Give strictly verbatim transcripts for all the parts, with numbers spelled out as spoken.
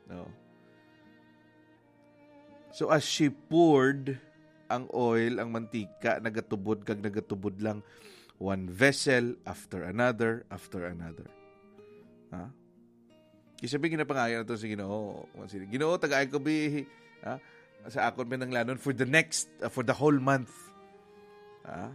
No. So as she poured ang oil, ang mantika, nagatubod kag nagatubod lang, one vessel after another, after another. Ha? Isabi ginapangayon na ito sa Ginoo. Ginoo, tagaay ko bi, ha? Sa akon pinanglanon for the next, uh, for the whole month. Ha?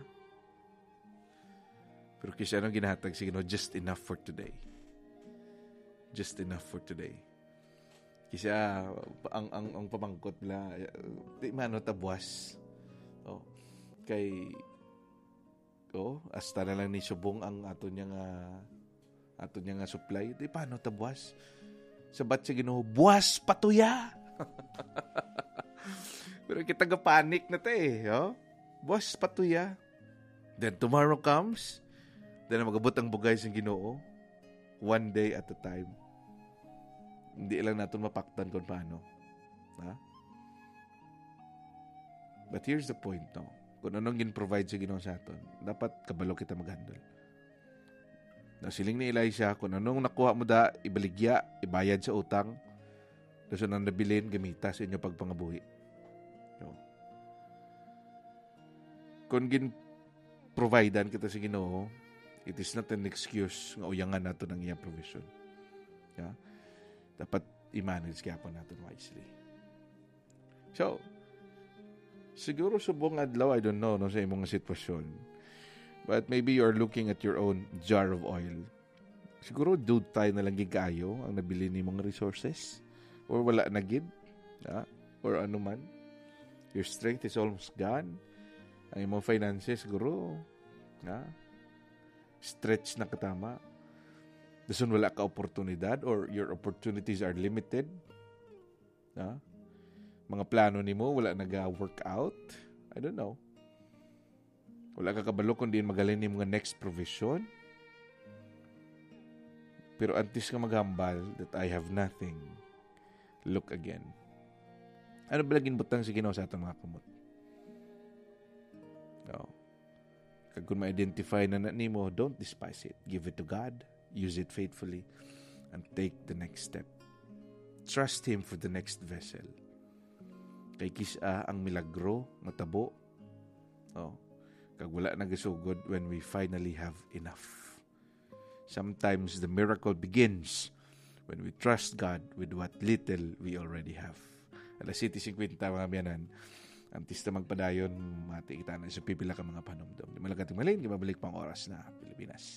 Pero kasi anong ginahatag sa Ginoo? Just enough for today. Just enough for today. Kasi ah, ang, ang, ang pamangkot nila, di mano tabuas. Oh, kay, oh, hasta na lang ni subong ang ato niya nga, ato niya nga supply. Di paano tabuas? Sabat sa Ginoo, buwas patuya. Pero kita ga panic na ta eh, oh? Buwas patuya. Then tomorrow comes, then magabot ang bugay sa Ginoo, one day at a time. Hindi lang natin mapaktan kung paano. Ha? But here's the point, no? Kung anong gin-provide sa Ginoo sa aton, dapat kabalo kita mag-handle. Nasiling ni Elisha, kung anong nakuha mo da, ibaligya, ibayad sa utang, tapos anong nabilin, gamita sa inyo pagpangabuhi. No? Kung gin-providean kita sa Ginoo, it is not an excuse nga uyangan nato ng iyang provision. Yeah? Dapat i-manage kaya po natin wisely. So, siguro subong adlaw, I don't know, no, sa imong sitwasyon. But maybe you're looking at your own jar of oil. Siguro, dude tayo na lang gigaayo ang nabili ni mong resources. Or wala na gid. Ha? Or ano man. Your strength is almost gone. Ang imong finances, siguro, ha? Stretch na katama. Dasun wala ka oportunidad or your opportunities are limited. Ha? Mga plano nimo wala naga-work out. I don't know. Wala ka kabalo kundi magaling ni mga next provision. Pero antes ka maghambal that I have nothing, look again. Ano ba laging butang si Ginoo sa atong mga kamot? No. Kag kung ma-identify na na nimo, don't despise it. Give it to God. Use it faithfully and take the next step. Trust Him for the next vessel. Kay kisa ang milagro, matabo. Oh, kag wala nagasugod when we finally have enough. Sometimes the miracle begins when we trust God with what little we already have. Alas City fifty mga biyanan. Antista magpadayon, mati kita na sa pipila ka mga panumdum. Di malagating malin, di mabalik pang oras na Pilipinas.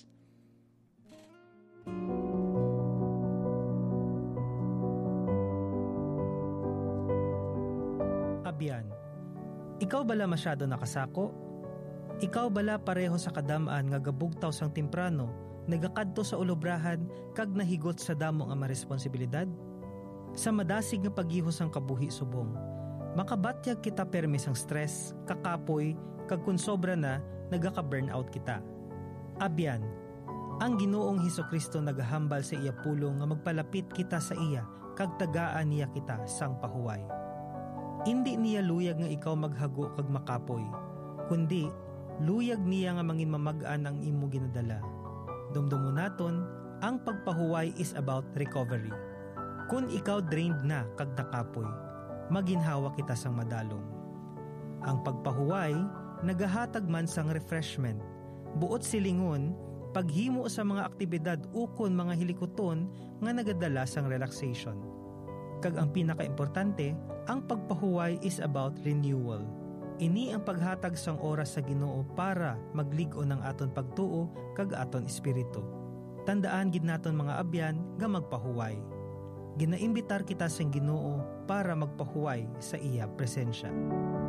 Abyan, ikaw bala masyado nakasako? Ikaw bala pareho sa kadamaan nga gabugtaw sang temprano, nagakadto sa ulobrahan kag nahigot sa damong ang maresponsibilidad? Sa madasig nga paghihos ang kabuhi subong, makabatyag kita permis ang stress, kakapoy, kag kun sobra na, nagaka-burnout kita. Abyan, ang Ginoong Hesukristo nagahambal sa iya pulong nga magpalapit kita sa iya, kag tagaan niya kita sang pahuway. Hindi niya luyag nga ikaw maghago kag makapoy, kundi luyag niya nga mangin mamagaan ang imo ginadala. Dumdumo naton, ang pagpahuway is about recovery. Kung ikaw drained na kag nakapoy, maginhawa kita sang madalong. Ang pagpahuway, nagahatag man sang refreshment. Buot silingon, paghimo sa mga aktibidad ukon mga hilikoton nga nagadala sang relaxation. Kag ang pinakaimportante, ang pagpahuway is about renewal. Ini ang paghatag sang oras sa Ginoo para magligo ng aton pagtuo kag aton espiritu. Tandaan gid naton mga abyan nga magpahuway. Ginaimbitar kita sang Ginoo para magpahuway sa iya presensya.